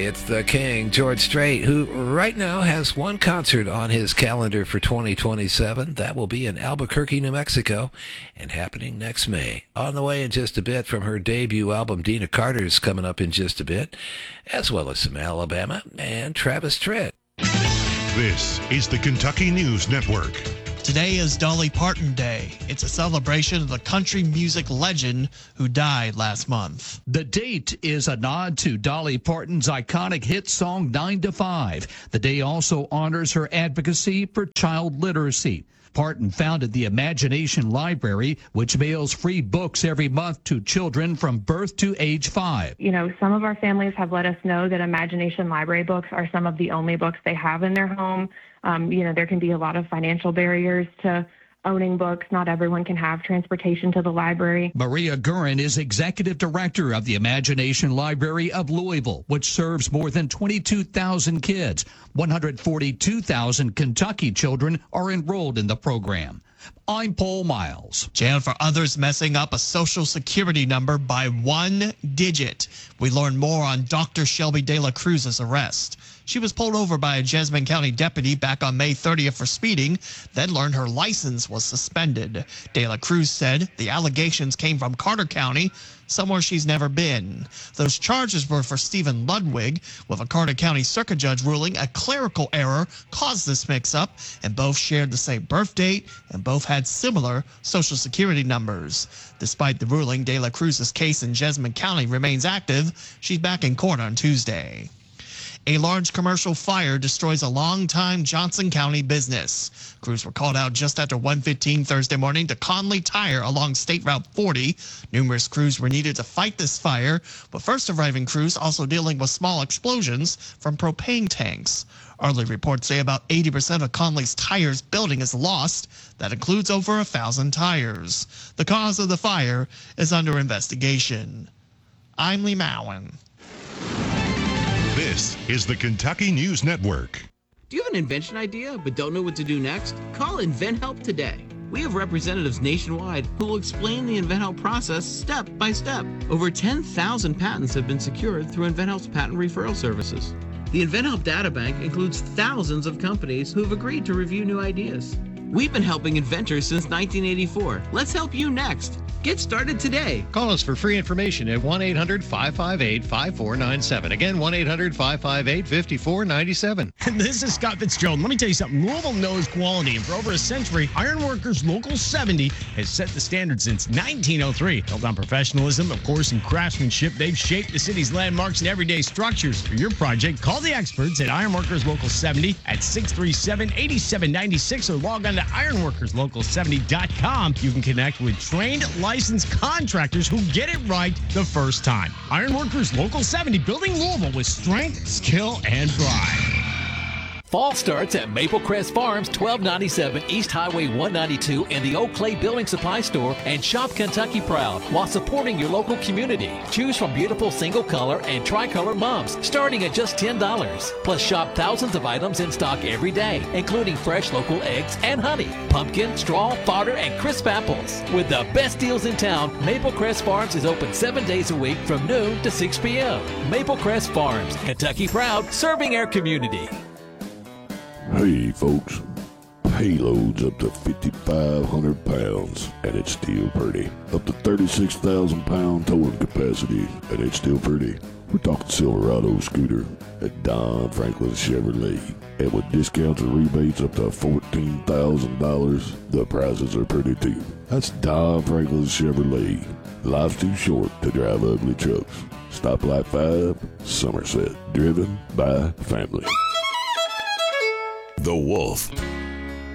It's the King, George Strait, who right now has one concert on his calendar for 2027. That will be in Albuquerque, New Mexico, and happening next May. On the way in just a bit from her debut album, Deana Carter's coming up in just a bit, as well as some Alabama and Travis Tritt. This is the Kentucky News Network. Today is Dolly Parton Day. It's a celebration of the country music legend who died last month. The date is a nod to Dolly Parton's iconic hit song 9 to 5. The day also honors her advocacy for child literacy. Parton founded the Imagination Library, which mails free books every month to children from birth to age 5. You know, some of our families have let us know that Imagination Library books are some of the only books they have in their home. There can be a lot of financial barriers to owning books. Not everyone can have transportation to the library. Maria Gurin is executive director of the Imagination Library of Louisville, which serves more than 22,000 kids. 142,000 Kentucky children are enrolled in the program. I'm Paul Miles. Jailed for others messing up a Social Security number by 1 digit. We learn more on Dr. Shelby De La Cruz's arrest. She was pulled over by a Jessamine County deputy back on May 30th for speeding, then learned her license was suspended. De La Cruz said the allegations came from Carter County, somewhere she's never been. Those charges were for Stephen Ludwig, with a Carter County circuit judge ruling a clerical error caused this mix-up, and both shared the same birth date and both had similar Social Security numbers. Despite the ruling, De La Cruz's case in Jessamine County remains active. She's back in court on Tuesday. A large commercial fire destroys a longtime Johnson County business. Crews were called out just after 1:15 Thursday morning to Conley Tire along State Route 40. Numerous crews were needed to fight this fire, but first arriving crews also dealing with small explosions from propane tanks. Early reports say about 80% of Conley's Tires building is lost. That includes over 1,000 tires. The cause of the fire is under investigation. I'm Lee Mowen. This is the Kentucky News Network. Do you have an invention idea but don't know what to do next? Call InventHelp today. We have representatives nationwide who will explain the InventHelp process step by step. Over 10,000 patents have been secured through InventHelp's patent referral services. The InventHelp Databank includes thousands of companies who have agreed to review new ideas. We've been helping inventors since 1984. Let's help you next. Get started today. Call us for free information at 1-800-558-5497. Again, 1-800-558-5497. This is Scott Fitzgerald. Let me tell you something. Louisville knows quality, and for over a century, Ironworkers Local 70 has set the standard since 1903. Built on professionalism, of course, and craftsmanship, they've shaped the city's landmarks and everyday structures. For your project, call the experts at Ironworkers Local 70 at 637-8796 or log on to ironworkerslocal70.com. You can connect with trained, licensed contractors who get it right the first time. Ironworkers Local 70, building Louisville with strength, skill, and pride. Fall starts at Maple Crest Farms, 1297 East Highway 192 in the Oak Clay Building Supply Store, and shop Kentucky proud while supporting your local community. Choose from beautiful single color and tricolor mums starting at just $10. Plus shop thousands of items in stock every day, including fresh local eggs and honey, pumpkin, straw, fodder, and crisp apples. With the best deals in town, Maple Crest Farms is open 7 days a week from noon to 6 p.m. Maple Crest Farms, Kentucky proud, serving our community. Hey folks, payloads up to 5,500 pounds and it's still pretty. Up to 36,000 pound towing capacity and it's still pretty. We're talking Silverado scooter at Don Franklin Chevrolet. And with discounts and rebates up to $14,000, the prices are pretty too. That's Don Franklin Chevrolet. Life's too short to drive ugly trucks. Stoplight 5, Somerset. Driven by family. The Wolf.